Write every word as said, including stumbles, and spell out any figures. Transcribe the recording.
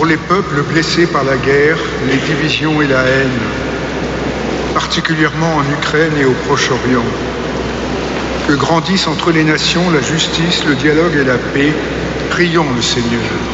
pour les peuples blessés par la guerre, les divisions et la haine, particulièrement en Ukraine et au Proche-Orient. Que grandissent entre les nations la justice, le dialogue et la paix. Prions le Seigneur.